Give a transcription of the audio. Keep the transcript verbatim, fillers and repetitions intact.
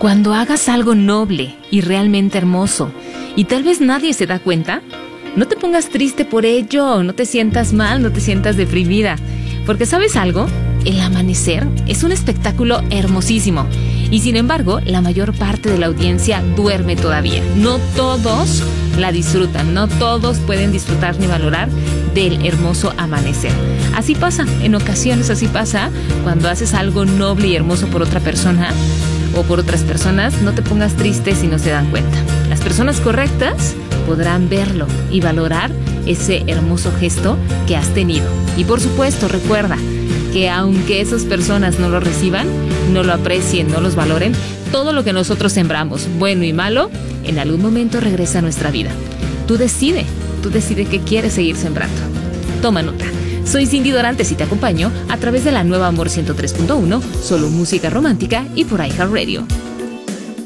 Cuando hagas algo noble y realmente hermoso y tal vez nadie se da cuenta, no te pongas triste por ello, no te sientas mal, no te sientas deprimida. Porque ¿sabes algo? El amanecer es un espectáculo hermosísimo y sin embargo la mayor parte de la audiencia duerme todavía. No todos la disfrutan, no todos pueden disfrutar ni valorar del hermoso amanecer. Así pasa, en ocasiones así pasa cuando haces algo noble y hermoso por otra persona o por otras personas. No te pongas triste si no se dan cuenta. Las personas correctas podrán verlo y valorar ese hermoso gesto que has tenido. Y por supuesto, recuerda que aunque esas personas no lo reciban, no lo aprecien, no los valoren, todo lo que nosotros sembramos, bueno y malo, en algún momento regresa a nuestra vida. Tú decide, tú decide qué quieres seguir sembrando. Toma nota. Soy Cindy Dorantes y te acompaño a través de la nueva Amor ciento tres punto uno, solo música romántica y por iHeartRadio.